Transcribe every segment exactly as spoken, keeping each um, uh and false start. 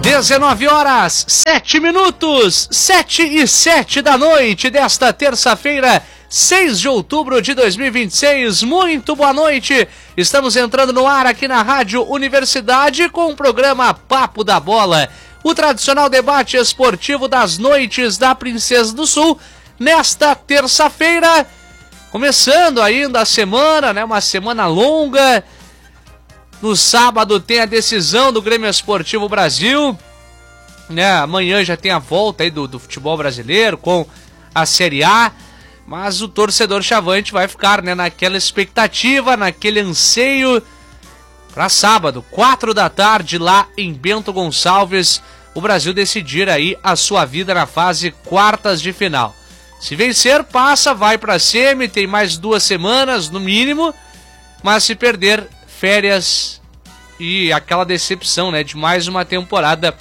dezenove horas, sete minutos, sete e sete da noite desta terça-feira, seis de outubro de dois mil e vinte e seis. Muito boa noite. Estamos entrando no ar aqui na Rádio Universidade com o programa Papo da Bola, o tradicional debate esportivo das noites da Princesa do Sul, nesta terça-feira, começando ainda a semana, né? Uma semana longa. No sábado tem a decisão do Grêmio Esportivo Brasil, né? Amanhã já tem a volta aí do, do futebol brasileiro com a Série A, mas o torcedor chavante vai ficar, né, naquela expectativa, naquele anseio para sábado, quatro da tarde, lá em Bento Gonçalves, o Brasil decidir aí a sua vida na fase quartas de final. Se vencer, passa, vai para semi, tem mais duas semanas no mínimo, mas se perder, férias e aquela decepção, né, de mais uma temporada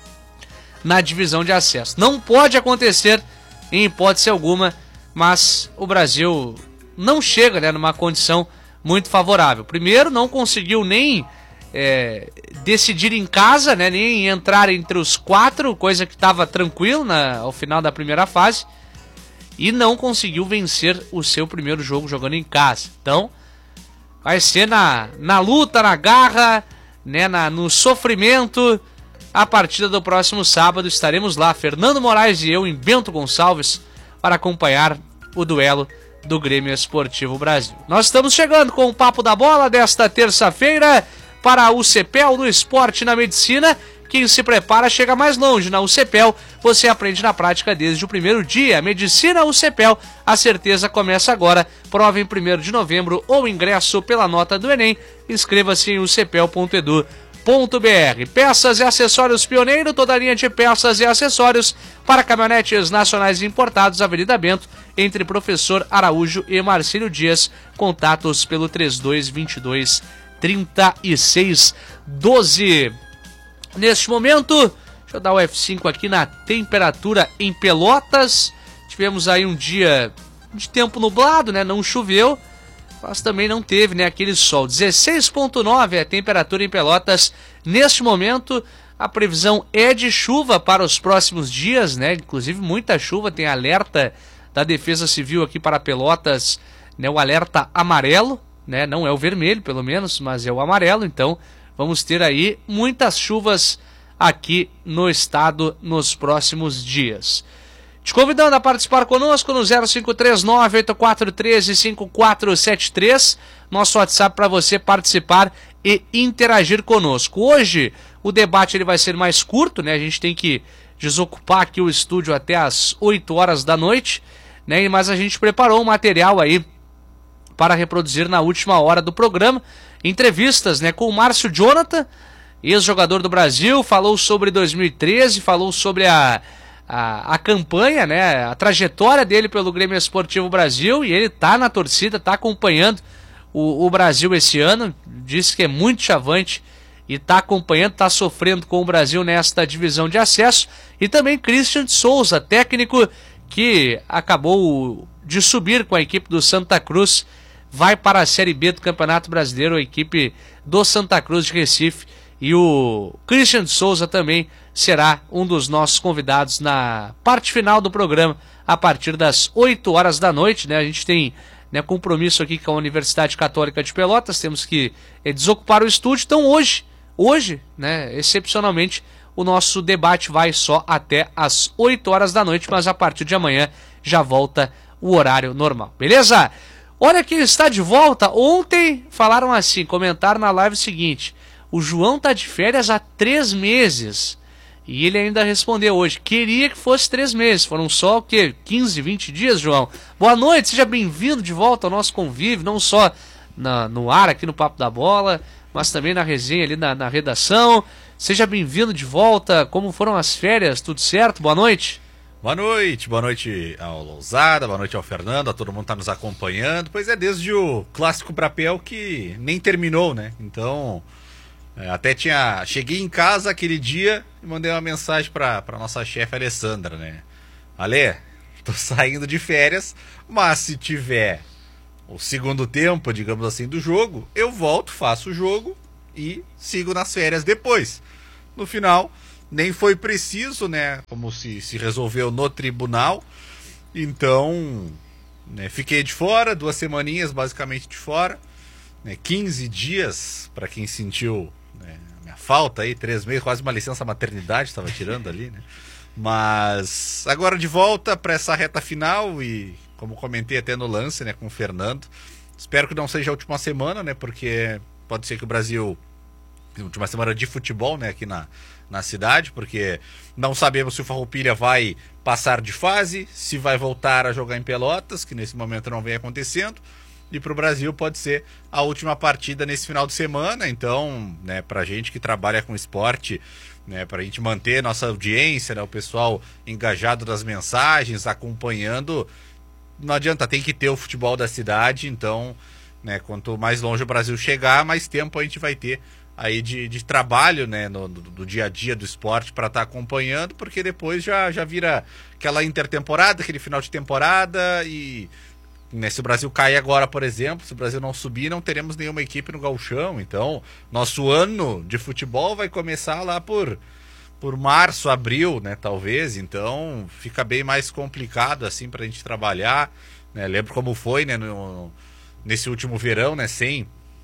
na divisão de acesso. Não pode acontecer em hipótese alguma, mas o Brasil não chega, né, numa condição muito favorável. Primeiro, não conseguiu nem é, decidir em casa, né, nem entrar entre os quatro, coisa que estava tranquilo na, ao final da primeira fase, e não conseguiu vencer o seu primeiro jogo jogando em casa. Então, vai ser na, na luta, na garra, né, na, no sofrimento. A partida do próximo sábado estaremos lá, Fernando Moraes e eu, em Bento Gonçalves, para acompanhar o duelo do Grêmio Esportivo Brasil. Nós estamos chegando com o Papo da Bola desta terça-feira para o CEPEL do Esporte na Medicina. Quem se prepara chega mais longe. Na U C P E L você aprende na prática desde o primeiro dia. Medicina U C P E L, a certeza começa agora. Prova em primeiro de novembro ou ingresso pela nota do Enem. Inscreva-se em u c p e l ponto e d u ponto b r. Peças e acessórios Pioneiro, toda a linha de peças e acessórios para caminhonetes nacionais importados, Avenida Bento, entre Professor Araújo e Marcílio Dias. Contatos pelo trinta e dois, vinte e dois, trinta e seis, doze. Neste momento, deixa eu dar o F cinco aqui na temperatura em Pelotas. Tivemos aí um dia de tempo nublado, né? Não choveu, mas também não teve, né, aquele sol. dezesseis vírgula nove é a temperatura em Pelotas neste momento. A previsão é de chuva para os próximos dias, né? Inclusive muita chuva, tem alerta da Defesa Civil aqui para Pelotas, né? O alerta amarelo, né? Não é o vermelho, pelo menos, mas é o amarelo. Então vamos ter aí muitas chuvas aqui no estado nos próximos dias. Te convidando a participar conosco no zero cinco três nove, oito quatro um três, cinco quatro sete três, nosso WhatsApp para você participar e interagir conosco. Hoje o debate ele vai ser mais curto, né? A gente tem que desocupar aqui o estúdio até as oito horas da noite, né? Mas a gente preparou um material aí para reproduzir na última hora do programa. Entrevistas, né, com o Márcio Jonathan, ex-jogador do Brasil, falou sobre dois mil e treze, falou sobre a, a, a campanha, né, a trajetória dele pelo Grêmio Esportivo Brasil, e ele tá na torcida, tá acompanhando o, o Brasil esse ano, disse que é muito chavante e tá acompanhando, tá sofrendo com o Brasil nesta divisão de acesso. E também Christian de Souza, técnico que acabou de subir com a equipe do Santa Cruz, vai para a Série B do Campeonato Brasileiro, a equipe do Santa Cruz de Recife, e o Christian de Souza também será um dos nossos convidados na parte final do programa, a partir das oito horas da noite, né? A gente tem, né, compromisso aqui com a Universidade Católica de Pelotas, temos que é, desocupar o estúdio, então hoje, hoje, né, excepcionalmente, o nosso debate vai só até as oito horas da noite, mas a partir de amanhã já volta o horário normal, beleza? Olha quem está de volta. Ontem falaram assim, comentaram na live o seguinte: o João tá de férias há três meses. E ele ainda respondeu hoje, queria que fosse três meses. Foram só o quê? quinze, vinte dias, João? Boa noite, seja bem-vindo de volta ao nosso convívio, não só na, no ar aqui no Papo da Bola, mas também na resenha ali na, na redação. Seja bem-vindo de volta. Como foram as férias? Tudo certo? Boa noite. Boa noite, boa noite ao Lousada, boa noite ao Fernando, a todo mundo que tá nos acompanhando. Pois é, desde o Clássico Brapel que nem terminou, né? Então, é, até tinha... Cheguei em casa aquele dia e mandei uma mensagem pra, pra nossa chefe Alessandra, né? Ale, tô saindo de férias, mas se tiver o segundo tempo, digamos assim, do jogo, eu volto, faço o jogo e sigo nas férias depois. No final, nem foi preciso, né? Como se, se resolveu no tribunal. Então, né, fiquei de fora, duas semaninhas basicamente de fora, né, quinze dias para quem sentiu, né, a minha falta aí, três meses, quase uma licença maternidade estava tirando ali, né? Mas agora de volta para essa reta final e, como comentei até no lance, né, com o Fernando, espero que não seja a última semana, né, porque pode ser que o Brasil, última semana de futebol, né, aqui na, na cidade, porque não sabemos se o Farroupilha vai passar de fase, se vai voltar a jogar em Pelotas, que nesse momento não vem acontecendo, e para o Brasil pode ser a última partida nesse final de semana. Então, né, para a gente que trabalha com esporte, né, para a gente manter nossa audiência, né, o pessoal engajado das mensagens, acompanhando, não adianta, tem que ter o futebol da cidade. Então, né, quanto mais longe o Brasil chegar, mais tempo a gente vai ter aí de, de trabalho, né, no, do, do dia a dia do esporte para estar tá acompanhando, porque depois já, já vira aquela intertemporada, aquele final de temporada. E, né, se o Brasil cair agora, por exemplo, se o Brasil não subir, não teremos nenhuma equipe no gauchão. Então, nosso ano de futebol vai começar lá por, por março, abril, né, talvez. Então, fica bem mais complicado assim para a gente trabalhar, né? Lembro como foi, né, no, nesse último verão, né, sem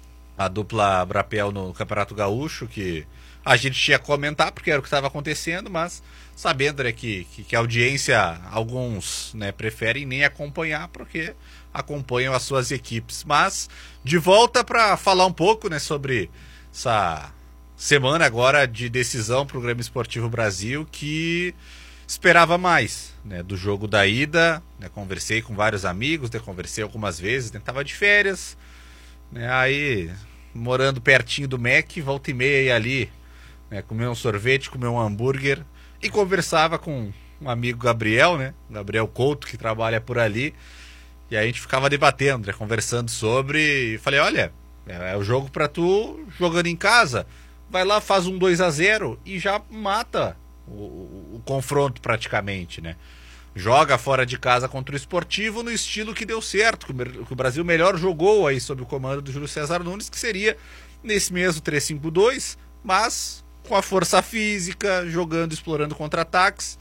a dupla Brapel no Campeonato Gaúcho, que a gente tinha que comentar porque era o que estava acontecendo, mas sabendo, né, que, que, que a audiência, alguns, né, preferem nem acompanhar porque acompanham as suas equipes. Mas de volta para falar um pouco, né, sobre essa semana agora de decisão para o Grêmio Esportivo Brasil, que esperava mais, né, do jogo da ida, né, conversei com vários amigos, né, conversei algumas vezes, né, tava de férias, né, aí morando pertinho do Mac, volta e meia e ali, né, comer um sorvete, comer um hambúrguer, e conversava com um amigo Gabriel, né, Gabriel Couto, que trabalha por ali, e aí a gente ficava debatendo, né, conversando sobre, e falei, olha, é, é o jogo pra tu jogando em casa, vai lá, faz um dois a zero e já mata o, o, o confronto praticamente, né. Joga fora de casa contra o Esportivo no estilo que deu certo, que o Brasil melhor jogou aí sob o comando do Júlio César Nunes, que seria nesse mesmo três cinco dois, mas com a força física, jogando, explorando contra-ataques.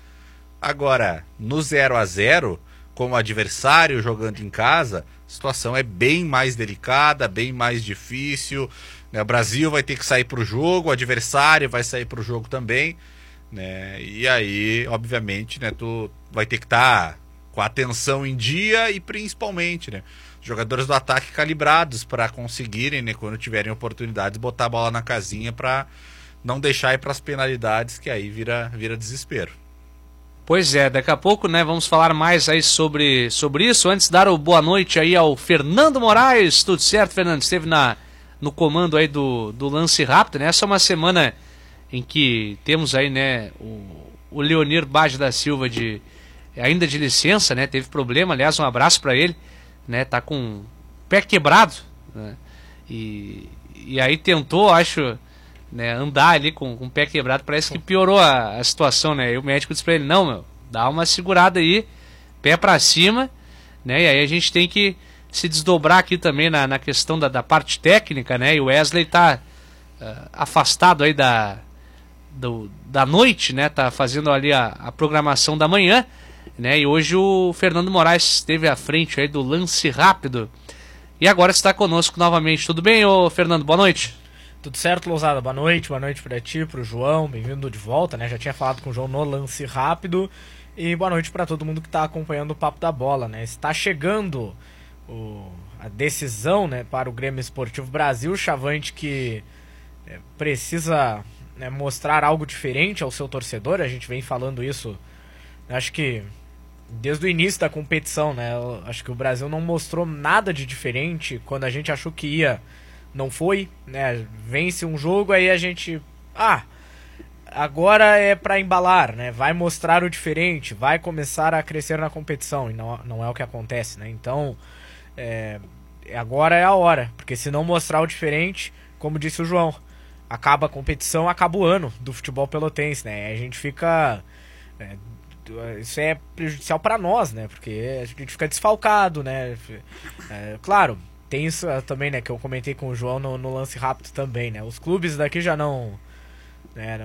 Agora, no zero a zero, com o adversário jogando em casa, a situação é bem mais delicada, bem mais difícil, né? O Brasil vai ter que sair para o jogo, o adversário vai sair para o jogo também, né? E aí, obviamente, né, tu vai ter que estar tá com a atenção em dia e principalmente, né, jogadores do ataque calibrados para conseguirem, né, quando tiverem oportunidades, botar a bola na casinha para não deixar ir para as penalidades, que aí vira, vira desespero. Pois é, daqui a pouco, né, vamos falar mais aí sobre, sobre isso. Antes, dar o boa noite aí ao Fernando Moraes. Tudo certo, Fernando? Esteve na, no comando aí do, do lance rápido, né? Essa é uma semana em que temos aí, né, o, o Leonir Bage da Silva de, ainda de licença, né? Teve problema, aliás, um abraço para ele, né? Tá com o pé quebrado, né? E, e aí tentou, acho, né, andar ali com, com o pé quebrado, parece que piorou a, a situação, né? E o médico disse pra ele, não, meu, dá uma segurada aí, pé pra cima, né? E aí a gente tem que se desdobrar aqui também na, na questão da, da parte técnica, né? E o Wesley tá uh, afastado aí da, do, da noite, né? Tá fazendo ali a, a programação da manhã, né? E hoje o Fernando Moraes esteve à frente aí do lance rápido e agora está conosco novamente. Tudo bem, ô Fernando? Boa noite. Tudo certo, Lousada? Boa noite, boa noite pra ti, pro João, bem-vindo de volta, né? Já tinha falado com o João no lance rápido. E boa noite pra todo mundo que tá acompanhando o Papo da Bola, né? Está chegando o, a decisão, né, para o Grêmio Esportivo Brasil, Chavante que é, precisa, né, mostrar algo diferente ao seu torcedor. A gente vem falando isso, acho que desde o início da competição, né? Eu acho que o Brasil não mostrou nada de diferente quando a gente achou que ia. Não foi, né? Vence um jogo, aí a gente... Ah, agora é pra embalar, né? Vai mostrar o diferente, vai começar a crescer na competição. E não, não é o que acontece, né? Então, é, agora é a hora. Porque se não mostrar o diferente, como disse o João, acaba a competição, acaba o ano do futebol pelotense, né? A gente fica... É, isso é prejudicial pra nós, né? Porque a gente fica desfalcado, né? É, claro... Tem isso também, né, que eu comentei com o João no, no lance rápido também, né? Os clubes daqui já não, né, não,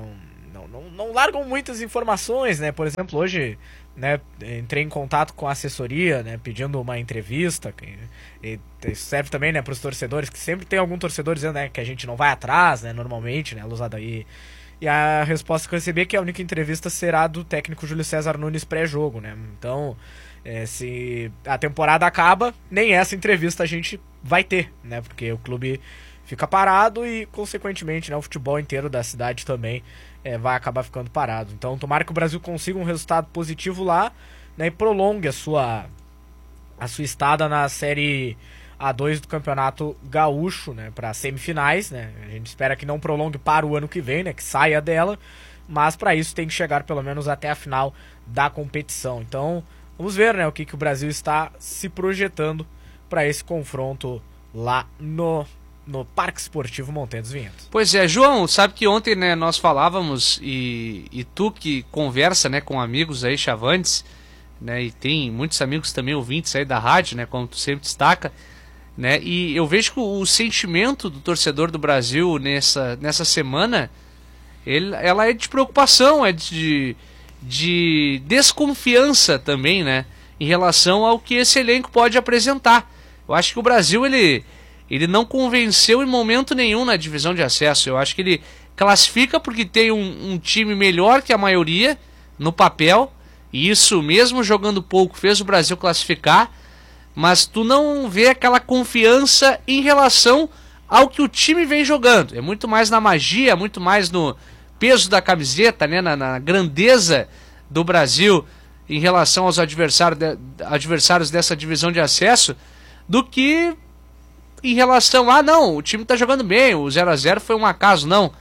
não, não, não largam muitas informações, né? Por exemplo, hoje, né, entrei em contato com a assessoria, né, pedindo uma entrevista, e, e serve também, né, para os torcedores, que sempre tem algum torcedor dizendo, né, que a gente não vai atrás, né, normalmente, né, Lousada, aí. E a resposta que eu recebi é que a única entrevista será do técnico Júlio César Nunes pré-jogo, né? Então, é, se a temporada acaba, nem essa entrevista a gente vai ter, né? Porque o clube fica parado e, consequentemente, né, o futebol inteiro da cidade também é, vai acabar ficando parado. Então, tomara que o Brasil consiga um resultado positivo lá, né, e prolongue a sua, a sua estada na Série A dois do Campeonato Gaúcho, né, para semifinais, né? A gente espera que não prolongue para o ano que vem, né, que saia dela, mas para isso tem que chegar pelo menos até a final da competição. Então, vamos ver, né, o que, que o Brasil está se projetando para esse confronto lá no no Parque Esportivo Montanha dos Vinhedos. Pois é, João, sabe que ontem, né, nós falávamos, e, e tu que conversa, né, com amigos aí, chavantes, né, e tem muitos amigos também ouvintes aí da rádio, né, como tu sempre destaca, né, e eu vejo que o, o sentimento do torcedor do Brasil nessa, nessa semana, ele, ela é de preocupação, é de, de desconfiança também, né, em relação ao que esse elenco pode apresentar. Eu acho que o Brasil, ele... Ele não convenceu em momento nenhum na divisão de acesso. Eu acho que ele classifica porque tem um, um time melhor que a maioria no papel. E isso, mesmo jogando pouco, fez o Brasil classificar. Mas tu não vê aquela confiança em relação ao que o time vem jogando. É muito mais na magia, muito mais no peso da camiseta, né? na, na grandeza do Brasil em relação aos adversários, de, adversários dessa divisão de acesso, do que em relação a, ah, não, o time tá jogando bem, o zero a zero foi um acaso, não.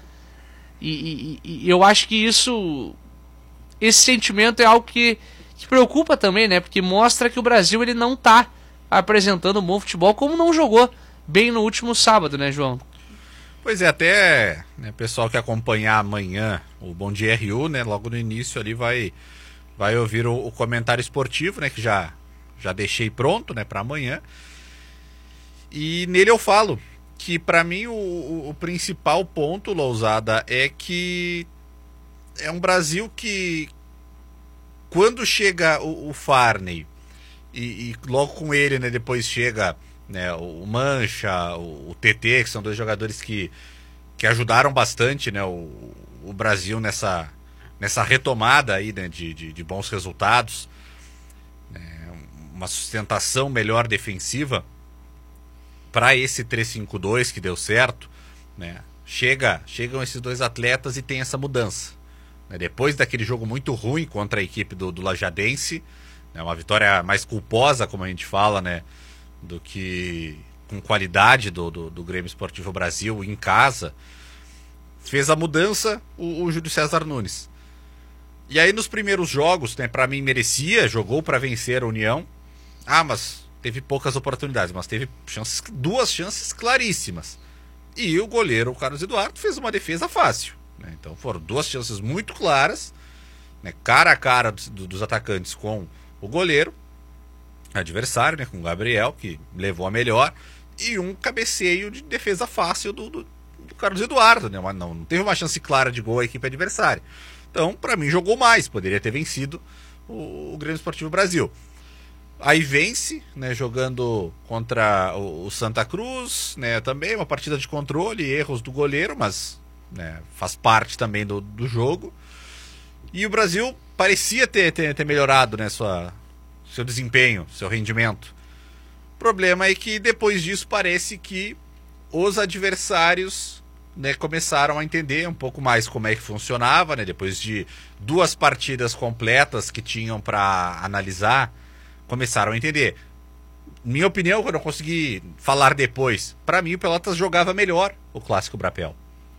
E, e, e eu acho que isso, esse sentimento é algo que, que preocupa também, né? Porque mostra que o Brasil, ele não tá apresentando um bom futebol, como não jogou bem no último sábado, né, João? Pois é, até, né, pessoal que acompanhar amanhã o Bom Dia R U, né, logo no início ali vai, vai ouvir o, o comentário esportivo, né, que já, já deixei pronto, né, para amanhã. E nele eu falo que para mim o, o, o principal ponto, Lousada, é que é um Brasil que quando chega o, o Farney e, e logo com ele, né, depois chega, né, o Mancha, o, o T T, que são dois jogadores que, que ajudaram bastante, né, o, o Brasil nessa, nessa retomada aí, né, de, de, de bons resultados, né, uma sustentação melhor defensiva para esse três cinco dois que deu certo, né? Chega, chegam esses dois atletas e tem essa mudança, né? Depois daquele jogo muito ruim contra a equipe do, do Lajadense, né? Uma vitória mais culposa, como a gente fala, né? Do que com qualidade do, do, do Grêmio Esportivo Brasil em casa, fez a mudança o, o Júlio César Nunes. E aí nos primeiros jogos, né, para mim merecia, jogou para vencer a União. Ah, mas teve poucas oportunidades, mas teve chances, duas chances claríssimas. E o goleiro, o Carlos Eduardo, fez uma defesa fácil, né? Então foram duas chances muito claras, né, cara a cara dos, dos atacantes com o goleiro adversário, né, com o Gabriel, que levou a melhor, e um cabeceio de defesa fácil do, do, do Carlos Eduardo, né? Mas não, não teve uma chance clara de gol a equipe adversária. Então, para mim, jogou mais, poderia ter vencido o, o Grêmio Esportivo Brasil. Aí vence, né, jogando contra o, o Santa Cruz, né, também uma partida de controle, erros do goleiro, mas, né, faz parte também do, do jogo. E o Brasil parecia ter, ter, ter melhorado, né, sua, seu desempenho, seu rendimento. O problema é que depois disso parece que os adversários, né, começaram a entender um pouco mais como é que funcionava, né, depois de duas partidas completas que tinham para analisar, começaram a entender. Minha opinião, quando eu consegui falar depois, para mim o Pelotas jogava melhor o Clássico Brapel.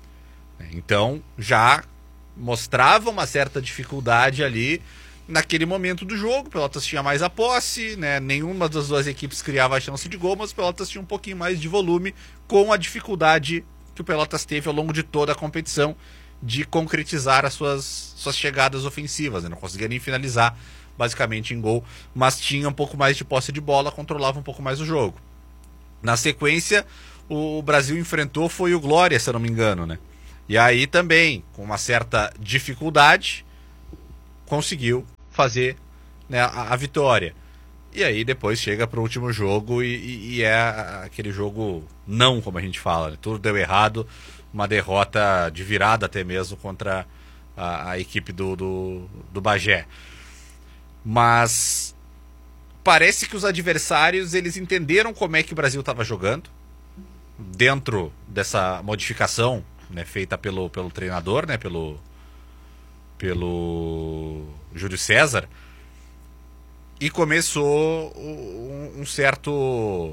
Então já mostrava uma certa dificuldade ali naquele momento do jogo. O Pelotas tinha mais a posse, né? Nenhuma das duas equipes criava a chance de gol, mas o Pelotas tinha um pouquinho mais de volume, com a dificuldade que o Pelotas teve ao longo de toda a competição de concretizar as suas, suas chegadas ofensivas, né? Não conseguia nem finalizar basicamente em gol, mas tinha um pouco mais de posse de bola, controlava um pouco mais o jogo. Na sequência, o Brasil enfrentou, foi o Glória, se eu não me engano, né? E aí também, com uma certa dificuldade, conseguiu fazer, né, a, a vitória. E aí depois chega para o último jogo e, e, e é aquele jogo não, como a gente fala, né? Tudo deu errado, uma derrota de virada até mesmo contra a, a equipe do, do, do Bagé. Mas parece que os adversários, eles entenderam como é que o Brasil estava jogando dentro dessa modificação, né, feita pelo, pelo treinador, né, pelo, pelo Júlio César, e começou um, um certo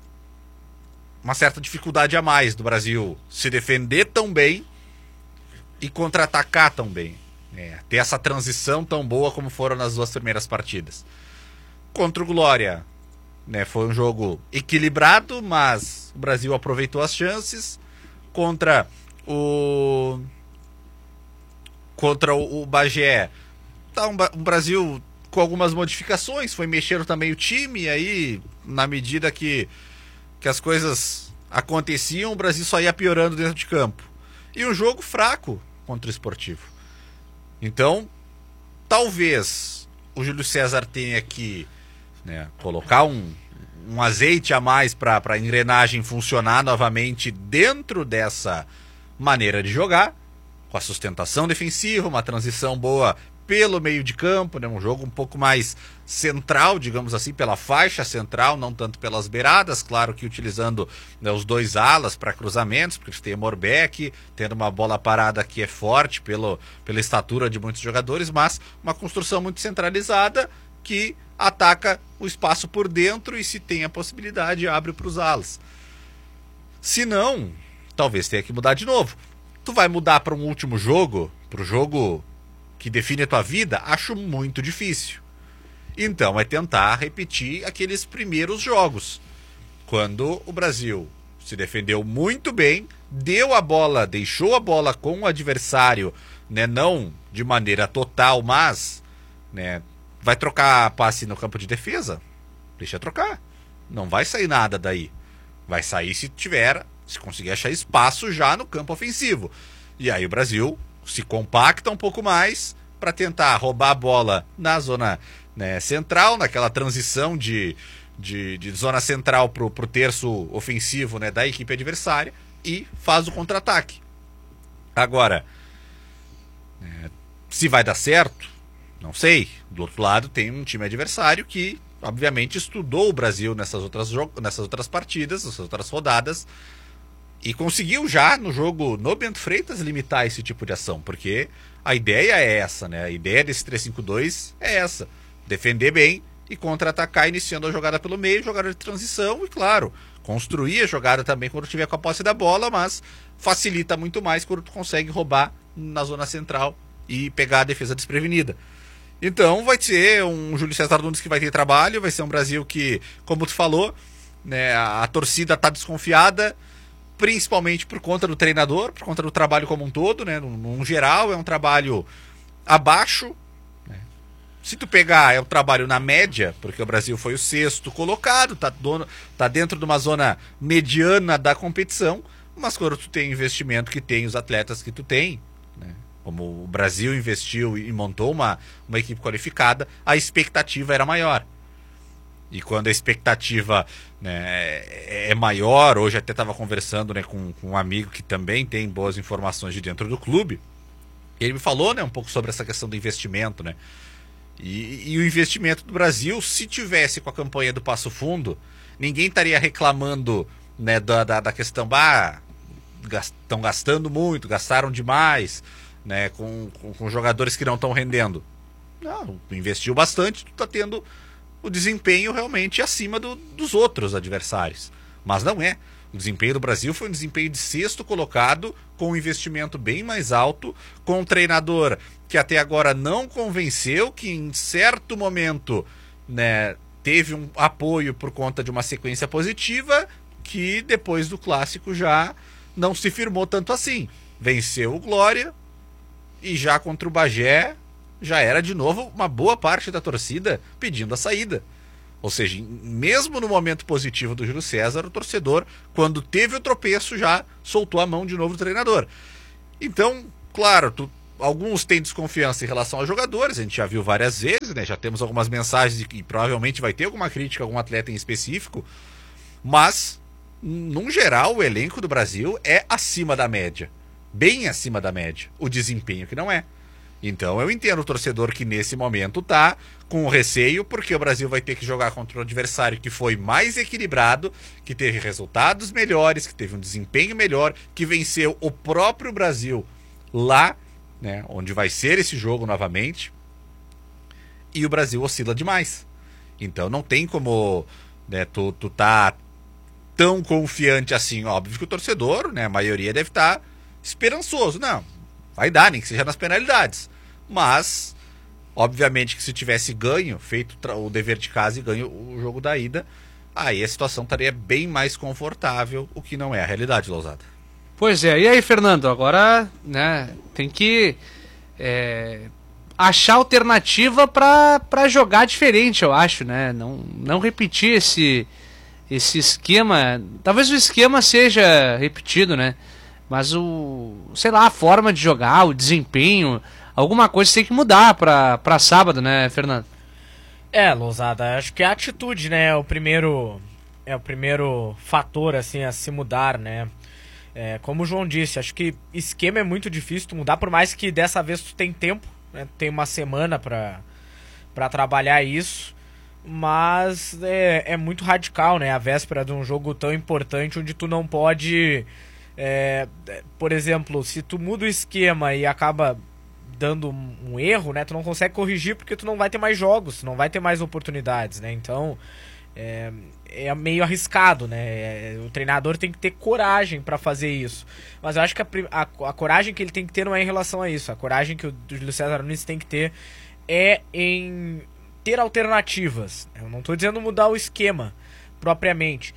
uma certa dificuldade a mais do Brasil se defender tão bem e contra-atacar tão bem, né, ter essa transição tão boa como foram nas duas primeiras partidas. Contra o Glória, né, foi um jogo equilibrado, mas o Brasil aproveitou as chances. Contra o contra o, o Bagé, tá um, um Brasil com algumas modificações, foi mexendo também o time, e aí na medida que, que as coisas aconteciam, o Brasil só ia piorando dentro de campo. E um jogo fraco contra o Esportivo. Então, talvez o Júlio César tenha que, né, colocar um, um azeite a mais para a engrenagem funcionar novamente dentro dessa maneira de jogar, com a sustentação defensiva, uma transição boa pelo meio de campo, né, um jogo um pouco mais central, digamos assim, pela faixa central, não tanto pelas beiradas, claro que utilizando, né, os dois alas para cruzamentos, porque tem Morbeck, tendo uma bola parada que é forte pelo, pela estatura de muitos jogadores, mas uma construção muito centralizada que ataca o espaço por dentro e, se tem a possibilidade, abre para os alas. Se não, talvez tenha que mudar de novo. Tu vai mudar para um último jogo, para o jogo que define a tua vida? Acho muito difícil. Então é tentar repetir aqueles primeiros jogos, quando o Brasil se defendeu muito bem, deu a bola, deixou a bola com o adversário, né, não de maneira total, mas, né, vai trocar passe no campo de defesa? Deixa trocar. Não vai sair nada daí. Vai sair se tiver, se conseguir achar espaço já no campo ofensivo. E aí o Brasil se compacta um pouco mais para tentar roubar a bola na zona, né, central, naquela transição de, de, de zona central para o terço ofensivo, né, da equipe adversária, e faz o contra-ataque. Agora, é, se vai dar certo, não sei. Do outro lado tem um time adversário que, obviamente, estudou o Brasil nessas outras, nessas outras partidas, nessas outras rodadas, e conseguiu já no jogo no Bento Freitas limitar esse tipo de ação, porque a ideia é essa, né? A ideia desse três cinco dois é essa: defender bem e contra-atacar iniciando a jogada pelo meio, jogada de transição, e claro, construir a jogada também quando tiver com a posse da bola, mas facilita muito mais quando tu consegue roubar na zona central e pegar a defesa desprevenida. Então vai ser um Júlio César Nunes que vai ter trabalho, vai ser um Brasil que, como tu falou, né, a, a torcida está desconfiada, principalmente por conta do treinador, por conta do trabalho como um todo, né? No, no geral é um trabalho abaixo, né? Se tu pegar, é um trabalho na média, porque o Brasil foi o sexto colocado, tá, dono, tá dentro de uma zona mediana da competição, mas quando tu tem investimento que tem os atletas que tu tem, né, como o Brasil investiu e montou uma, uma equipe qualificada, a expectativa era maior. E quando a expectativa, né, é maior, hoje até estava conversando, né, com, com um amigo que também tem boas informações de dentro do clube, ele me falou, né, um pouco sobre essa questão do investimento, né, e, e o investimento do Brasil, se tivesse com a campanha do Passo Fundo, ninguém estaria reclamando, né, da, da, da questão, ah, estão gastando muito, gastaram demais, né, com, com, com jogadores que não estão rendendo. Não, tu investiu bastante, tu está tendo o desempenho realmente acima do, dos outros adversários. Mas não é. O desempenho do Brasil foi um desempenho de sexto colocado, com um investimento bem mais alto, com um treinador que até agora não convenceu, que em certo momento, né, teve um apoio por conta de uma sequência positiva, que depois do clássico já não se firmou tanto assim. Venceu o Glória e já contra o Bagé já era de novo uma boa parte da torcida pedindo a saída. Ou seja, mesmo no momento positivo do Júlio César, o torcedor, quando teve o tropeço, já soltou a mão de novo do treinador. Então, claro, tu, alguns têm desconfiança em relação aos jogadores, a gente já viu várias vezes, né? Já temos algumas mensagens de que provavelmente vai ter alguma crítica a algum atleta em específico, mas, num geral, o elenco do Brasil é acima da média, bem acima da média, o desempenho que não é. Então eu entendo o torcedor que nesse momento tá com receio, porque o Brasil vai ter que jogar contra um adversário que foi mais equilibrado, que teve resultados melhores, que teve um desempenho melhor, que venceu o próprio Brasil lá, né, onde vai ser esse jogo novamente, e o Brasil oscila demais. Então não tem como, né, tu, tu tá tão confiante assim. Óbvio que o torcedor, né, a maioria deve estar esperançoso. Não, vai dar, nem que seja nas penalidades. Mas, obviamente que se tivesse ganho, feito o dever de casa e ganho o jogo da ida, aí a situação estaria bem mais confortável, o que não é a realidade, Lousada. Pois é, e aí, Fernando, agora, né, tem que é, achar alternativa para jogar diferente, eu acho, né, não, não repetir esse, esse esquema, talvez o esquema seja repetido, né, mas o, sei lá, a forma de jogar, o desempenho, alguma coisa tem que mudar para sábado, né, Fernando? É, Lousada, acho que a atitude, né, é o primeiro, é o primeiro fator, assim, a se mudar, né. É, como o João disse, acho que esquema é muito difícil tu mudar, por mais que dessa vez tu tem tempo, né, tem uma semana para para trabalhar isso, mas é, é muito radical, né, a véspera de um jogo tão importante onde tu não pode, é, por exemplo, se tu muda o esquema e acaba dando um, um erro, né, tu não consegue corrigir porque tu não vai ter mais jogos, tu não vai ter mais oportunidades, né, então é, é meio arriscado, né, é, o treinador tem que ter coragem para fazer isso, mas eu acho que a, a, a coragem que ele tem que ter não é em relação a isso, a coragem que o Júlio César Nunes tem que ter é em ter alternativas. Eu não estou dizendo mudar o esquema propriamente,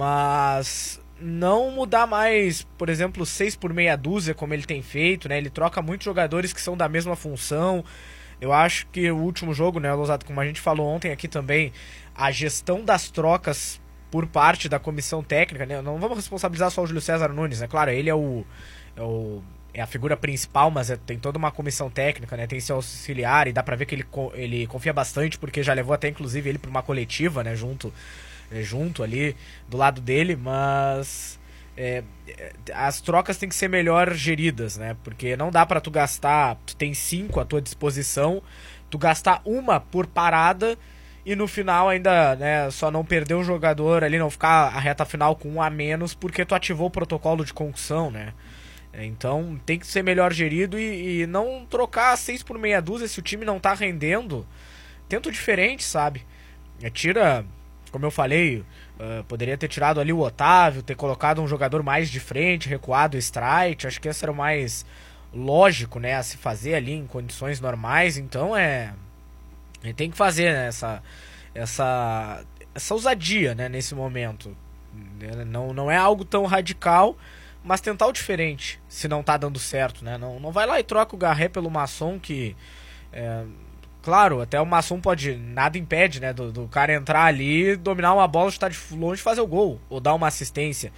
mas não mudar mais, por exemplo, seis por meia dúzia, como ele tem feito, né? Ele troca muitos jogadores que são da mesma função. Eu acho que o último jogo, né, Lousada, como a gente falou ontem aqui também, a gestão das trocas por parte da comissão técnica, né? Não vamos responsabilizar só o Júlio César Nunes, né? Claro, ele é o, é o é a figura principal, mas é, tem toda uma comissão técnica, né? Tem seu auxiliar e dá pra ver que ele, ele confia bastante, porque já levou até inclusive ele pra uma coletiva, né? Junto junto ali do lado dele, mas é, as trocas têm que ser melhor geridas, né? Porque não dá pra tu gastar, tu tem cinco à tua disposição, tu gastar uma por parada e no final ainda, né, só não perder o jogador ali, não ficar a reta final com um a menos porque tu ativou o protocolo de concussão, né? Então tem que ser melhor gerido e, e não trocar seis por meia dúzia se o time não tá rendendo. Tenta o diferente, sabe? É, tira... Como eu falei, uh, poderia ter tirado ali o Otávio, ter colocado um jogador mais de frente, recuado o Strike. Acho que esse era o mais lógico, né, a se fazer ali em condições normais. Então é, a gente tem que fazer, né, essa, essa, essa ousadia, né, nesse momento. Não, não é algo tão radical, mas tentar o diferente, se não tá dando certo, né? Não, não vai lá e troca o Garré pelo Masson, que... É, claro, até o Masson pode, nada impede, né, do, do cara entrar ali, dominar uma bola, estar de longe e fazer o gol, ou dar uma assistência.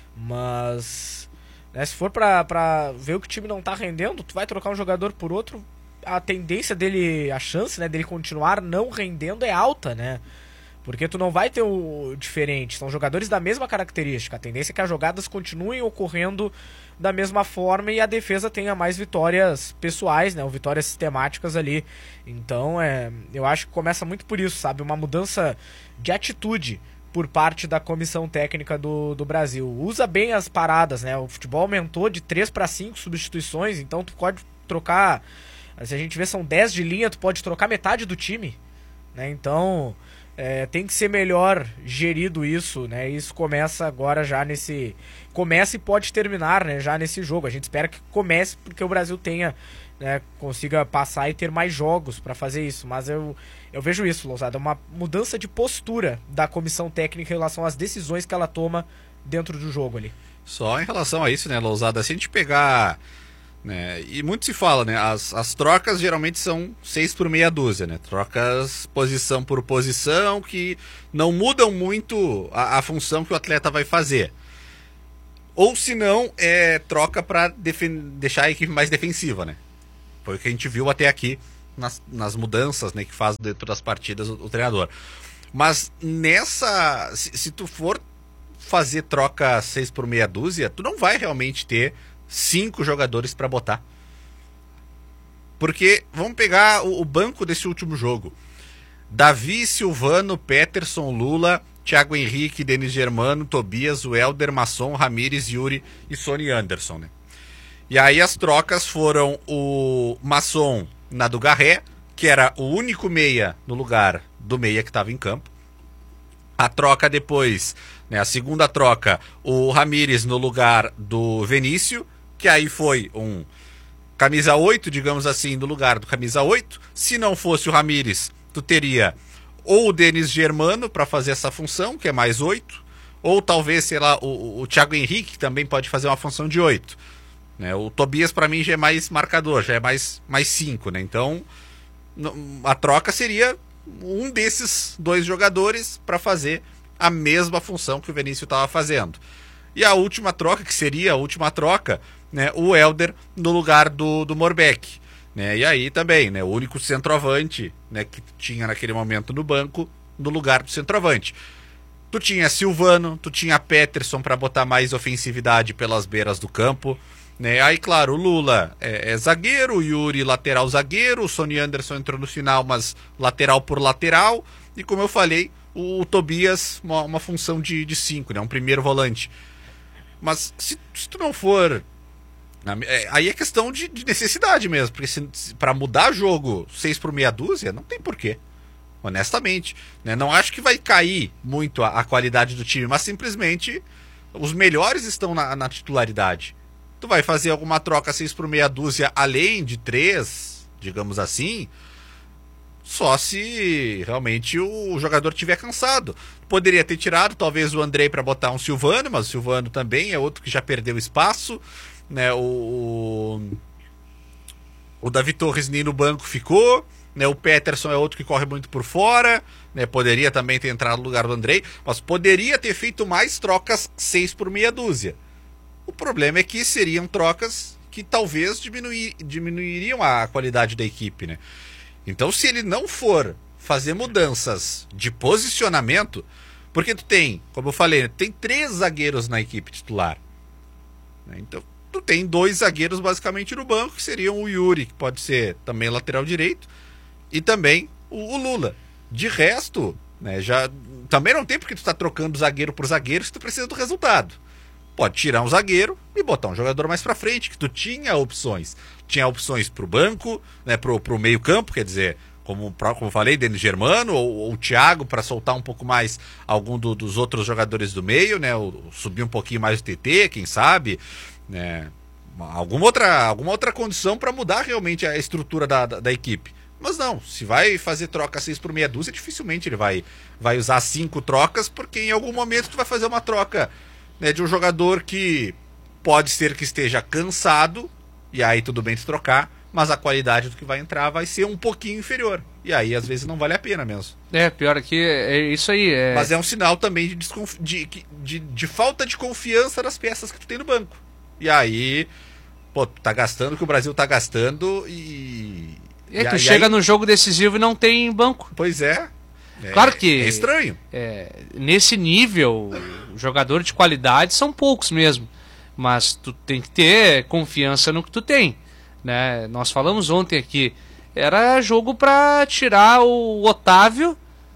Mas, né, se for pra, pra ver o que o time não tá rendendo, tu vai trocar um jogador por outro, a tendência dele, a chance, né, dele continuar não rendendo é alta, né? Porque tu não vai ter o diferente, são jogadores da mesma característica, a tendência é que as jogadas continuem ocorrendo da mesma forma e a defesa tenha mais vitórias pessoais, né, ou vitórias sistemáticas ali. Então, é, eu acho que começa muito por isso, sabe, uma mudança de atitude por parte da comissão técnica do, do Brasil. Usa bem as paradas, né, o futebol aumentou de três para cinco substituições, então tu pode trocar, se a gente vê são dez de linha, tu pode trocar metade do time, né, então... É, tem que ser melhor gerido isso, né? Isso começa agora já nesse... Começa e pode terminar, né, já nesse jogo. A gente espera que comece porque o Brasil tenha, né, consiga passar e ter mais jogos para fazer isso. Mas eu, eu vejo isso, Lousada, uma mudança de postura da comissão técnica em relação às decisões que ela toma dentro do jogo ali. Só em relação a isso, né, Lousada, se a gente pegar... Né, e muito se fala, né? As, as trocas geralmente são seis por meia dúzia, né? Trocas posição por posição que não mudam muito a, a função que o atleta vai fazer. Ou se não, é, troca para deixar a equipe mais defensiva, né? Foi o que a gente viu até aqui nas, nas mudanças, né, que faz dentro das partidas o, o treinador. Mas nessa... Se, se tu for fazer troca seis por meia dúzia, tu não vai realmente ter cinco jogadores para botar. Porque vamos pegar o, o banco desse último jogo. Davi, Silvano, Peterson, Lula, Thiago Henrique, Denis Germano, Tobias, Welder, Masson, Ramires, Yuri e Sonny Anderson, né? E aí as trocas foram o Masson na do Garré, que era o único meia no lugar do meia que estava em campo. A troca depois, né, a segunda troca, o Ramires no lugar do Vinícius, que aí foi um camisa oito, digamos assim, no lugar do camisa oito. Se não fosse o Ramires, tu teria ou o Denis Germano para fazer essa função, que é mais oito, ou talvez, sei lá, o, o Thiago Henrique, que também pode fazer uma função de oito. Né? O Tobias, para mim, já é mais marcador, já é mais cinco, né? Então, a troca seria um desses dois jogadores para fazer a mesma função que o Vinícius estava fazendo. E a última troca, que seria a última troca, né, o Welder no lugar do, do Morbeck. Né? E aí também, né, o único centroavante, né, que tinha naquele momento no banco, no lugar do centroavante. Tu tinha Silvano, tu tinha Peterson para botar mais ofensividade pelas beiras do campo. Né? Aí, claro, o Lula é, é zagueiro, o Yuri lateral zagueiro, o Sonny Anderson entrou no final, mas lateral por lateral. E como eu falei, o, o Tobias, uma, uma função de cinco, né? Um primeiro volante. Mas se, se tu não for... É, aí é questão de, de necessidade mesmo, porque se, se, para mudar jogo seis por meia dúzia, não tem porquê. Honestamente. Né? Não acho que vai cair muito a, a qualidade do time, mas simplesmente os melhores estão na, na titularidade. Tu vai fazer alguma troca seis por meia dúzia além de três, digamos assim, só se realmente o jogador tiver cansado. Poderia ter tirado talvez o Andrei para botar um Silvano, mas o Silvano também é outro que já perdeu espaço. Né? O, o Davi Torres nem no banco ficou. Né? O Peterson é outro que corre muito por fora. Né? Poderia também ter entrado no lugar do Andrei, mas poderia ter feito mais trocas seis por meia dúzia. O problema é que seriam trocas que talvez diminuir, diminuiriam a qualidade da equipe, né? Então, se ele não for fazer mudanças de posicionamento, porque tu tem, como eu falei, tem três zagueiros na equipe titular. Né? Então, tu tem dois zagueiros basicamente no banco, que seriam o Yuri, que pode ser também lateral direito, e também o, o Lula. De resto, né, já também não tem porque tu tá trocando zagueiro por zagueiro se tu precisa do resultado. Pode tirar um zagueiro e botar um jogador mais pra frente, que tu tinha opções. Tinha opções pro banco, né, pro, pro meio campo, quer dizer, como, como eu falei, Denis Germano ou, ou o Thiago, para soltar um pouco mais algum do, dos outros jogadores do meio, né, ou, subir um pouquinho mais o T T, quem sabe, né, alguma outra, alguma outra condição para mudar realmente a estrutura da, da, da equipe. Mas não, se vai fazer troca seis por meia dúzia, dificilmente ele vai, vai usar cinco trocas, porque em algum momento tu vai fazer uma troca, né, de um jogador que pode ser que esteja cansado, e aí tudo bem se trocar, mas a qualidade do que vai entrar vai ser um pouquinho inferior. E aí às vezes não vale a pena mesmo. É, pior que é isso aí. É... Mas é um sinal também de, desconf... de, de, de falta de confiança nas peças que tu tem no banco. E aí, pô, tu tá gastando o que o Brasil tá gastando e... É, e tu aí, chega aí... no jogo decisivo e não tem banco. Pois é. É, claro que é estranho. É, nesse nível, jogador de qualidade são poucos mesmo, mas tu tem que ter confiança no que tu tem, né? Nós falamos ontem aqui, era jogo para tirar o Otávio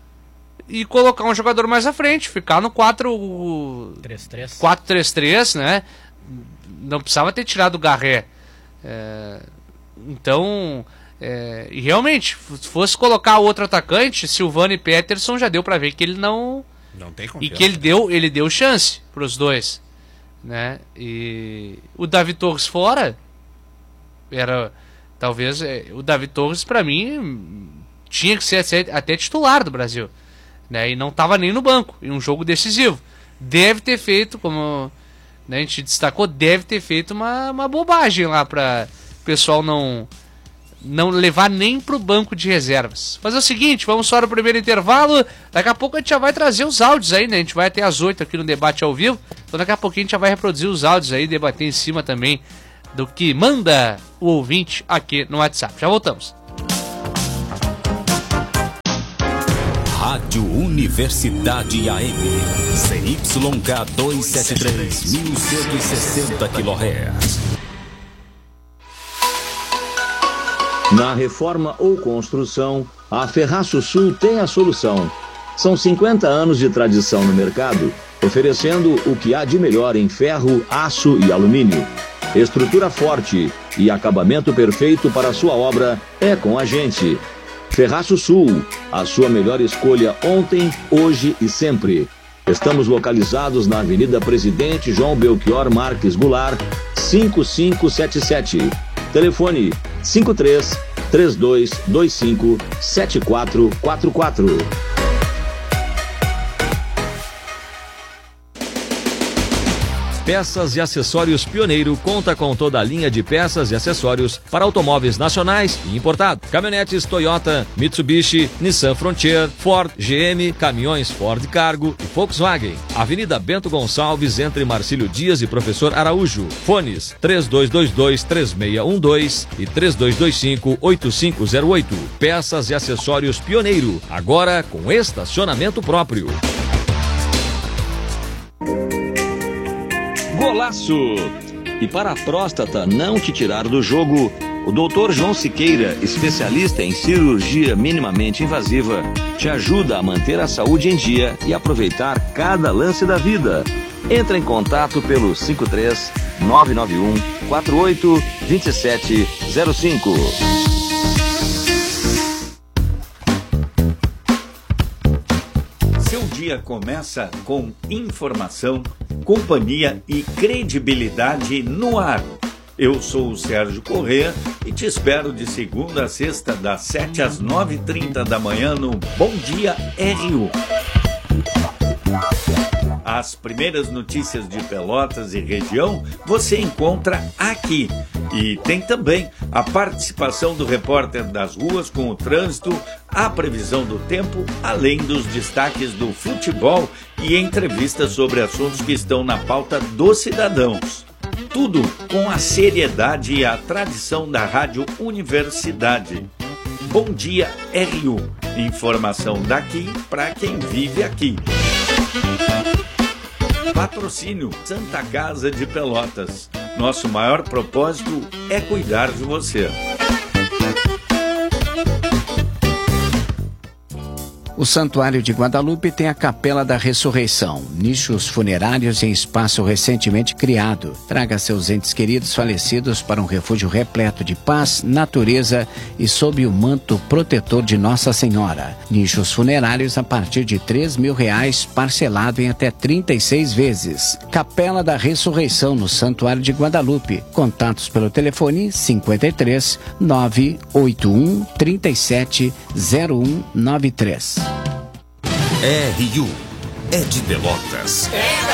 e colocar um jogador mais à frente, ficar no quatro três três, né? Não precisava ter tirado o Garré. É, então... É, e realmente, se fosse colocar outro atacante, Silvano e Peterson, já deu pra ver que ele não. Não tem confiança. E que ele deu, ele deu chance pros dois. Né? E o Davi Torres fora. Era. Talvez. É, o Davi Torres, pra mim, tinha que ser até titular do Brasil. Né? E não tava nem no banco. Em um jogo decisivo. Deve ter feito, como, né, a gente destacou, deve ter feito uma, uma bobagem lá pra o pessoal não. não levar nem pro banco de reservas. Fazer o seguinte, vamos só no primeiro intervalo, daqui a pouco a gente já vai trazer os áudios aí, né? A gente vai até às oito aqui no debate ao vivo, então daqui a pouquinho a gente já vai reproduzir os áudios aí, debater em cima também do que manda o ouvinte aqui no WhatsApp. Já voltamos. Rádio Universidade A M, C Y K duzentos e setenta e três, mil cento e sessenta quilohertz. Na reforma ou construção, a Ferraço Sul tem a solução. São cinquenta anos de tradição no mercado, oferecendo o que há de melhor em ferro, aço e alumínio. Estrutura forte e acabamento perfeito para a sua obra é com a gente. Ferraço Sul, a sua melhor escolha ontem, hoje e sempre. Estamos localizados na Avenida Presidente João Belchior Marques Goulart, cinco cinco sete sete. Telefone cinco três, três dois dois cinco, sete quatro quatro quatro. Peças e Acessórios Pioneiro conta com toda a linha de peças e acessórios para automóveis nacionais e importados. Caminhonetes Toyota, Mitsubishi, Nissan Frontier, Ford, G M, caminhões Ford Cargo e Volkswagen. Avenida Bento Gonçalves, entre Marcílio Dias e Professor Araújo. Fones três dois dois dois, três seis um dois e três dois dois cinco, oito cinco zero oito. Peças e Acessórios Pioneiro, agora com estacionamento próprio. Golaço! E para a próstata não te tirar do jogo, o doutor João Siqueira, especialista em cirurgia minimamente invasiva, te ajuda a manter a saúde em dia e aproveitar cada lance da vida. Entra em contato pelo cinco três, nove nove um, quatro oito, dois sete zero cinco. Seu dia começa com informação, companhia e credibilidade no ar. Eu sou o Sérgio Corrêa e te espero de segunda a sexta, das sete às nove e trinta da manhã no Bom Dia R U. As primeiras notícias de Pelotas e região você encontra aqui. E tem também a participação do repórter das ruas com o trânsito, a previsão do tempo, além dos destaques do futebol e entrevistas sobre assuntos que estão na pauta dos cidadãos. Tudo com a seriedade e a tradição da Rádio Universidade. Bom Dia R U. Informação daqui para quem vive aqui. Patrocínio Santa Casa de Pelotas. Nosso maior propósito é cuidar de você. O Santuário de Guadalupe tem a Capela da Ressurreição, nichos funerários em espaço recentemente criado. Traga seus entes queridos falecidos para um refúgio repleto de paz, natureza e sob o manto protetor de Nossa Senhora. Nichos funerários a partir de três mil reais, parcelado em até trinta e seis vezes. Capela da Ressurreição no Santuário de Guadalupe. Contatos pelo telefone cinquenta e três, nove oito um, trinta e sete, zero um nove três. R U é de Pelotas. É